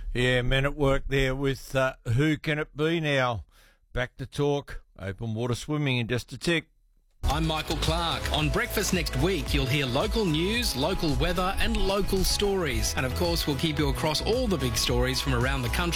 Yeah, men at work there with Who Can It Be Now? Back to talk open water swimming in just a tick. I'm Michael Clark. On Breakfast next week, you'll hear local news, local weather and local stories. And of course, we'll keep you across all the big stories from around the country.